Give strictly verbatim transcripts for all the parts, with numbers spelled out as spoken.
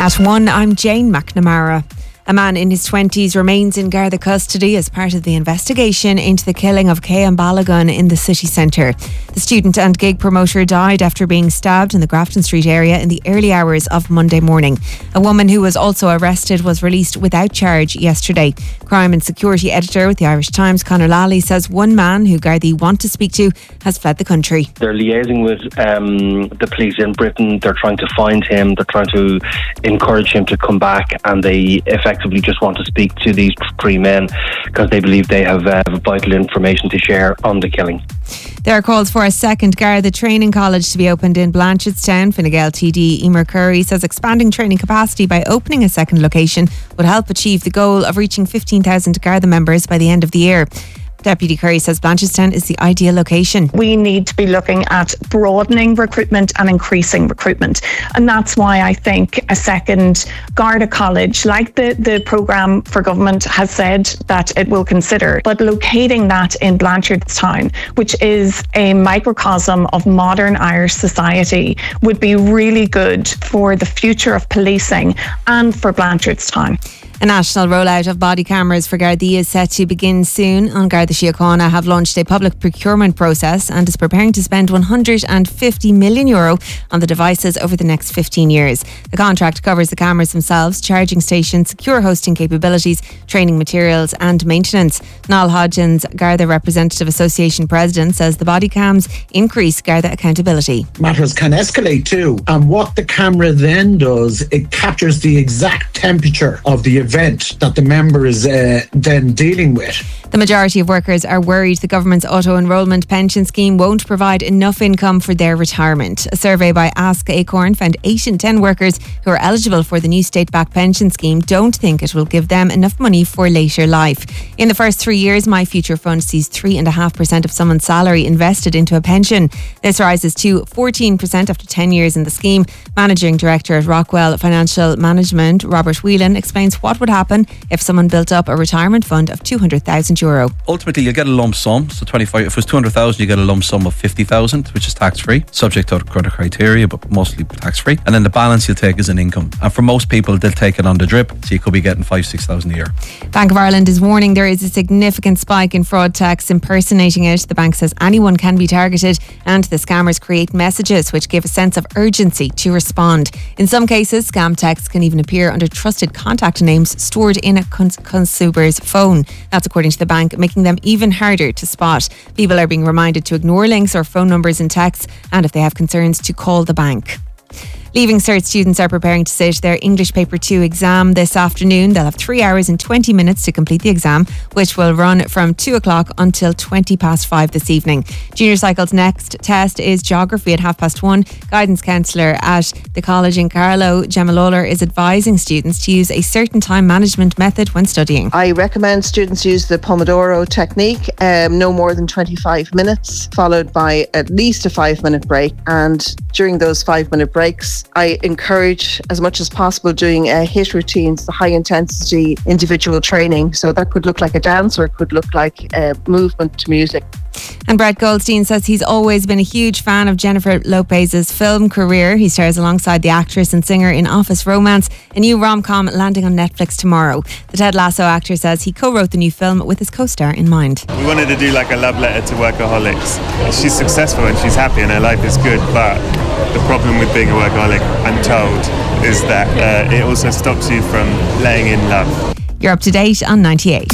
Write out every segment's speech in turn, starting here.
At one, I'm Jane McNamara. A man in his twenties remains in Garda custody as part of the investigation into the killing of Cian Balogun in the city centre. The student and gig promoter died after being stabbed in the Grafton Street area in the early hours of Monday morning. A woman who was also arrested was released without charge yesterday. Crime and security editor with the Irish Times, Conor Lally, says one man who Gardaí want to speak to has fled the country. They're liaising with um, the police in Britain. They're trying to find him. They're trying to encourage him to come back, and they effectively just want to speak to these three men because they believe they have uh, vital information to share on the killing. There are calls for a second Garda training college to be opened in Blanchardstown. Fine Gael T D Emer Curry says expanding training capacity by opening a second location would help achieve the goal of reaching fifteen thousand Garda members by the end of the year. Deputy Curry says Blanchardstown is the ideal location. We need to be looking at broadening recruitment and increasing recruitment. And that's why I think a second Garda college, like the, the programme for government has said that it will consider, but locating that in Blanchardstown, which is a microcosm of modern Irish society, would be really good for the future of policing and for Blanchardstown. A national rollout of body cameras for Gardaí is set to begin soon. An Garda Síochána have launched a public procurement process and is preparing to spend one hundred fifty million euro on the devices over the next fifteen years. The contract covers the cameras themselves, charging stations, secure hosting capabilities, training materials and maintenance. Niall Hodgins, Garda Representative Association President, says the body cams increase Garda accountability. Matters can escalate too, and what the camera then does, it captures the exact temperature of the event that the member is uh, then dealing with. The majority of workers are worried the government's auto-enrolment pension scheme won't provide enough income for their retirement. A survey by Ask Acorn found eight in ten workers who are eligible for the new state-backed pension scheme don't think it will give them enough money for later life. In the first three years, My Future Fund sees three point five percent of someone's salary invested into a pension. This rises to fourteen percent after ten years in the scheme. Managing Director at Rockwell Financial Management, Robert Whelan, explains what would happen if someone built up a retirement fund of two hundred thousand euro. Ultimately, you'll get a lump sum. So twenty-five, if it was two hundred thousand, you get a lump sum of fifty thousand, which is tax-free, subject to other criteria, but mostly tax-free. And then the balance you'll take as an income. And for most people, they'll take it on the drip, so you could be getting five, six thousand a year. Bank of Ireland is warning there is a significant spike in fraud texts impersonating it. The bank says anyone can be targeted, and the scammers create messages which give a sense of urgency to respond. In some cases, scam texts can even appear under trusted contact names stored in a cons- consumer's phone. That's according to the bank, making them even harder to spot. People are being reminded to ignore links or phone numbers in texts, and if they have concerns, to call the bank. Leaving Cert students are preparing to sit their English Paper two exam this afternoon. They'll have three hours and twenty minutes to complete the exam, which will run from two o'clock until twenty past five this evening. Junior Cycle's next test is geography at half past one. Guidance counsellor at the college in Carlow, Gemma Lawler, is advising students to use a certain time management method when studying. I recommend students use the Pomodoro technique, um, no more than twenty-five minutes, followed by at least a five minute break. And during those five minute breaks, I encourage as much as possible doing uh, HIIT routines, the high intensity individual training. So that could look like a dance, or it could look like uh, movement to music. And Brett Goldstein says he's always been a huge fan of Jennifer Lopez's film career. He stars alongside the actress and singer in Office Romance, a new rom-com landing on Netflix tomorrow. The Ted Lasso actor says he co-wrote the new film with his co-star in mind. We wanted to do like a love letter to workaholics. She's successful and she's happy and her life is good, but the problem with being a workaholic, I'm told, is that uh, it also stops you from laying in love. You're up to date on ninety-eight.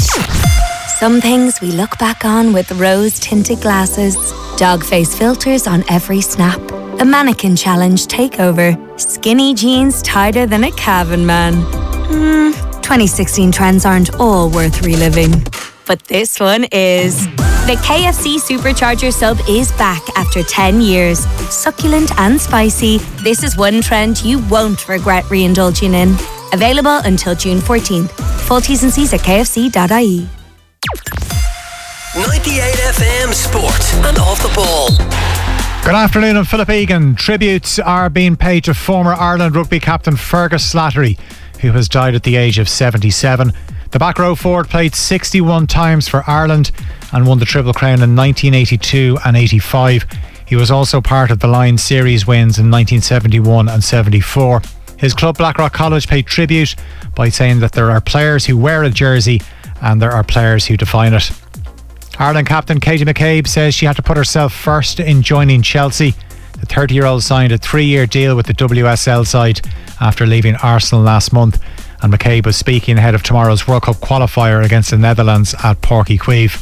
Some things we look back on with rose-tinted glasses, dog face filters on every snap, a mannequin challenge takeover, skinny jeans tighter than a Cavan man. Hmm, twenty sixteen trends aren't all worth reliving. But this one is. The K F C Supercharger sub is back after ten years. Succulent and spicy, this is one trend you won't regret re-indulging in. Available until June fourteenth. Full T's and C's at k f c dot i e. ninety-eight F M Sport and Off the Ball. Good afternoon, I'm Philip Egan. Tributes are being paid to former Ireland rugby captain Fergus Slattery, who has died at the age of seventy-seven. The back row forward played sixty-one times for Ireland and won the Triple Crown in nineteen eighty-two and eighty-five. He was also part of the Lions series wins in nineteen seventy-one and seventy-four. His club Blackrock College paid tribute by saying that there are players who wear a jersey and there are players who define it. Ireland captain Katie McCabe says she had to put herself first in joining Chelsea. The thirty-year-old signed a three-year deal with the W S L side after leaving Arsenal last month, and McCabe was speaking ahead of tomorrow's World Cup qualifier against the Netherlands at Páirc Uí Chaoimh.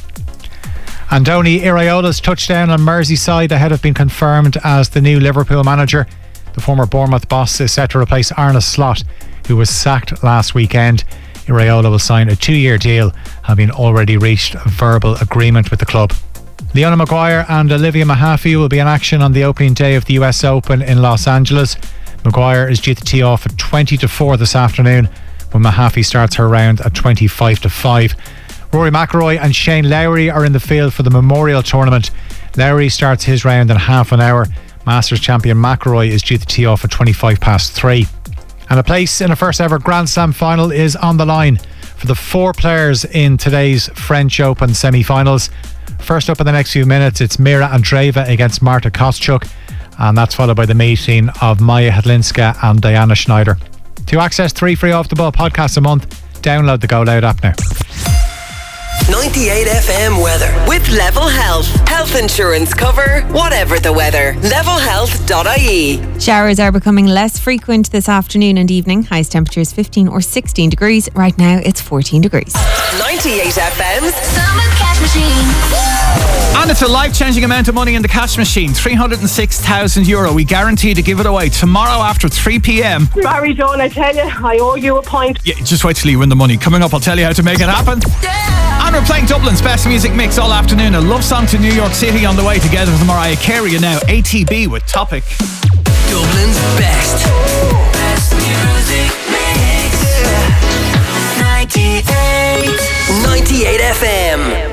Andoni Iraola's touchdown on Merseyside ahead of being confirmed as the new Liverpool manager. The former Bournemouth boss is set to replace Arne Slot, who was sacked last weekend. Iraola will sign a two-year deal, having already reached a verbal agreement with the club. Leona Maguire and Olivia Mahaffey will be in action on the opening day of the U S Open in Los Angeles. Maguire is due to tee off at twenty to four this afternoon, when Mahaffey starts her round at twenty-five to five. Rory McIlroy and Shane Lowry are in the field for the Memorial Tournament. Lowry starts his round in half an hour. Masters champion McIlroy is due to tee off at twenty-five past three. And a place in a first ever Grand Slam final is on the line for the four players in today's French Open semi-finals. First up in the next few minutes, it's Mira Andreeva against Marta Kostyuk, and that's followed by the meeting of Maya Hedlinska and Diana Schneider. To access three free Off the Ball podcasts a month, download the Go Loud app now. ninety-eight F M weather with Level Health. Health insurance cover, whatever the weather. level health dot I E. Showers are becoming less frequent this afternoon and evening. Highest temperatures fifteen or sixteen degrees. Right now it's fourteen degrees. ninety-eight F M's Summer Cash Machine. And it's a life-changing amount of money in the cash machine. three hundred six thousand euro. We guarantee to give it away tomorrow after three p.m. Barry Dawn, I tell you, I owe you a point. Yeah, just wait till you win the money. Coming up, I'll tell you how to make it happen. Yeah. And we're playing Dublin's best music mix all afternoon. A love song to New York City on the way together with Mariah Carey. And now A T B with Topic. Dublin's best. Best music mix. ninety-eight. ninety-eight F M.